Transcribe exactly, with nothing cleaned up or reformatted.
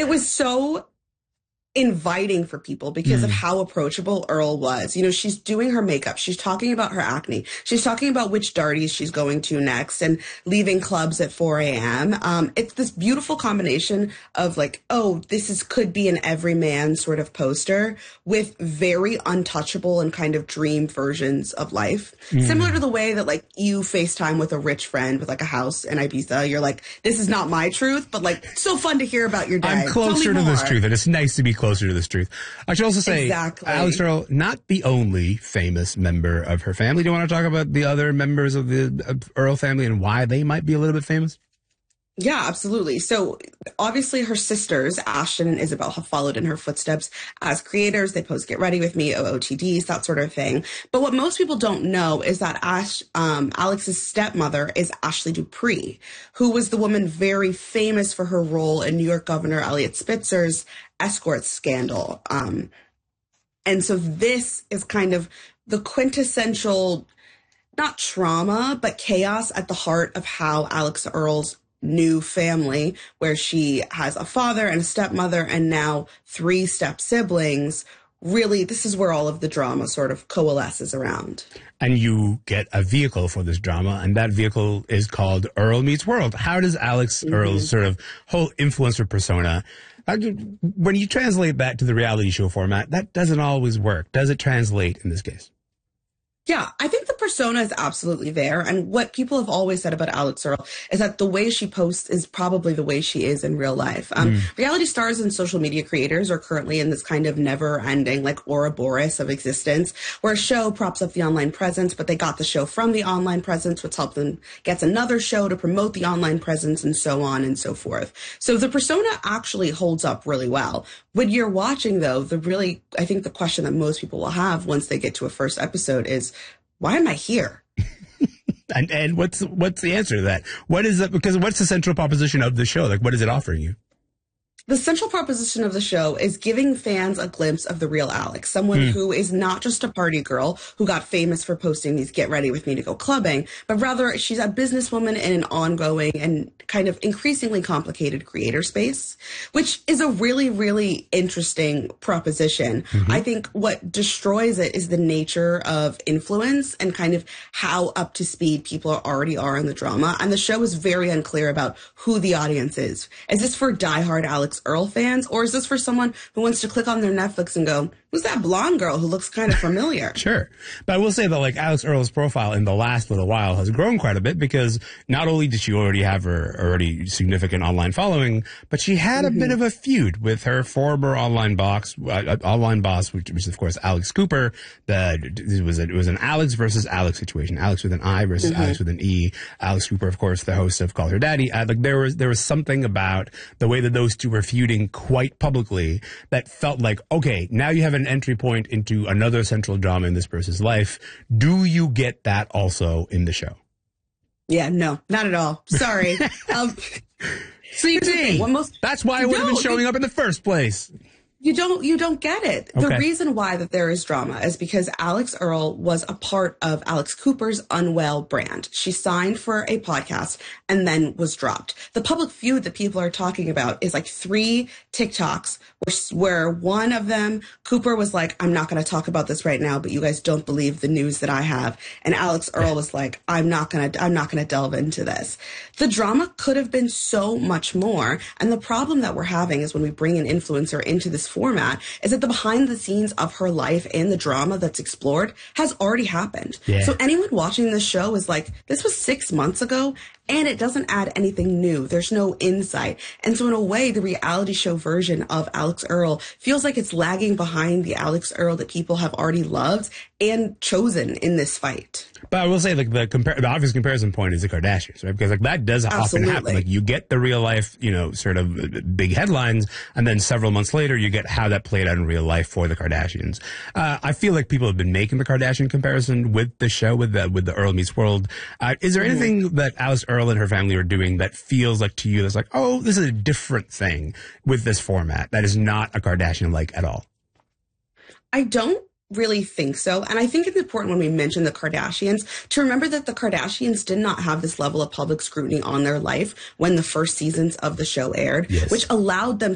it was so inviting for people because mm. of how approachable Earl was. You know, she's doing her makeup. She's talking about her acne. She's talking about which Darties she's going to next and leaving clubs at four a.m. Um, it's this beautiful combination of like, oh, this is could be an everyman sort of poster with very untouchable and kind of dream versions of life. Mm. Similar to the way that like you FaceTime with a rich friend with like a house in Ibiza. You're like, this is not my truth, but like so fun to hear about your day. I'm closer to this truth, and it's nice to be closer to this truth. I should also say, exactly. Alix Earle, not the only famous member of her family. Do you want to talk about the other members of the Earle family and why they might be a little bit famous? Yeah, absolutely. So obviously her sisters, Ashton and Isabel, have followed in her footsteps as creators. They post Get Ready With Me, O O T Ds, that sort of thing. But what most people don't know is that Ash, um, Alex's stepmother is Ashley Dupree, who was the woman very famous for her role in New York Governor Eliot Spitzer's escort scandal. Um, and so this is kind of the quintessential, not trauma, but chaos at the heart of how Alix Earle's new family, where she has a father and a stepmother and now three step siblings. Really, this is where all of the drama sort of coalesces around. And you get a vehicle for this drama, and that vehicle is called Earle Meets World. How does Alix mm-hmm. Earle's sort of whole influencer persona, when you translate that to the reality show format, that doesn't always work. Does it translate in this case? Yeah, I think the persona is absolutely there. And what people have always said about Alix Earle is that the way she posts is probably the way she is in real life. Um, mm. Reality stars and social media creators are currently in this kind of never ending, like Ouroboros of existence, where a show props up the online presence, but they got the show from the online presence, which helps them gets another show to promote the online presence and so on and so forth. So the persona actually holds up really well. When you're watching, though, the really, I think the question that most people will have once they get to a first episode is, why am I here? and and what's what's the answer to that? What is that? Because what's the central proposition of the show? Like, what is it offering you? The central proposition of the show is giving fans a glimpse of the real Alix, someone mm. who is not just a party girl who got famous for posting these Get Ready With Me to go clubbing, but rather she's a businesswoman in an ongoing and kind of increasingly complicated creator space, which is a really, really interesting proposition. Mm-hmm. I think what destroys it is the nature of influence and kind of how up to speed people already are in the drama. And the show is very unclear about who the audience is. Is this for diehard Alix Earle fans, or is this for someone who wants to click on their Netflix and go, who's that blonde girl who looks kind of familiar? Sure. But I will say that like Alix Earle's profile in the last little while has grown quite a bit, because not only did she already have her already significant online following, but she had mm-hmm. a bit of a feud with her former online boss, uh, online boss, which was of course Alex Cooper. The, it was a, it was an Alex versus Alex situation. Alex with an I versus mm-hmm. Alex with an E. Alex Cooper, of course, the host of Call Her Daddy. Uh, like there was there was something about the way that those two were feuding quite publicly that felt like, okay, now you have an entry point into another central drama in this person's life. Do you get that also in the show? Yeah, no, not at all. Sorry. um, See, see most, that's why I would have been showing up in the first place. You don't, you don't get it. Okay. The reason why that there is drama is because Alix Earle was a part of Alex Cooper's Unwell brand. She signed for a podcast and then was dropped. The public feud that people are talking about is like three TikToks where, where one of them, Cooper was like, I'm not going to talk about this right now, but you guys don't believe the news that I have. And Alix Earle was like, I'm not going to, I'm not going to delve into this. The drama could have been so much more. And the problem that we're having is when we bring an influencer into this format is that the behind the scenes of her life and the drama that's explored has already happened. Yeah. So anyone watching this show is like, this was six months ago and it doesn't add anything new. There's no insight. And so in a way, the reality show version of Alix Earle feels like it's lagging behind the Alix Earle that people have already loved and chosen in this fight. But I will say, like, the compar- the obvious comparison point is the Kardashians, right? Because, like, that does Absolutely. often happen. Like, you get the real life, you know, sort of big headlines, and then several months later, you get how that played out in real life for the Kardashians. Uh, I feel like people have been making the Kardashian comparison with the show, with the, with the Earle Meets World. Uh, is there anything mm-hmm. that Alix Earle and her family are doing that feels like to you that's like, oh, this is a different thing with this format that is not a Kardashian-like at all? I don't really think so. And I think it's important when we mention the Kardashians to remember that the Kardashians did not have this level of public scrutiny on their life when the first seasons of the show aired, yes. which allowed them